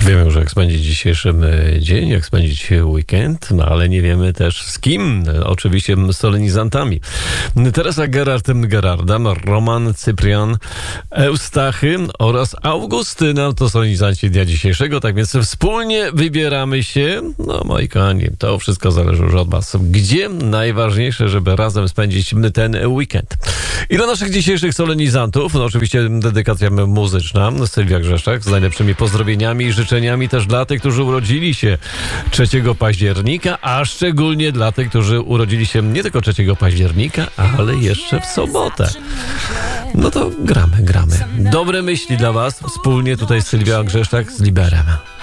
Wiemy już, jak spędzić dzisiejszy dzień, jak spędzić weekend, no ale nie wiemy też z kim. Oczywiście solenizantami. Teresa Gerarda, Roman, Cyprian, Eustachy oraz Augustyna to solenizanci dnia dzisiejszego, tak więc wspólnie wybieramy się. No moi kochani, to wszystko zależy już od was. Gdzie najważniejsze, żeby razem spędzić ten weekend. I do naszych dzisiejszych solenizantów, no oczywiście dedykacja muzyczna, Sylwia Grzeszczak z najlepszymi pozdrowieniami i życzeniami też dla tych, którzy urodzili się 3 października, a szczególnie dla tych, którzy urodzili się nie tylko 3 października, ale jeszcze w sobotę. No to gramy. Dobre myśli dla was, wspólnie tutaj Sylwia Grzeszczak z Liberem.